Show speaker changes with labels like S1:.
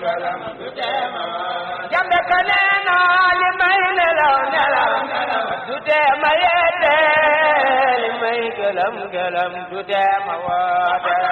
S1: galam du teema
S2: jambe ka neena li may nelaw nelaw du teema yeete li may gëlam gëlam du teema woote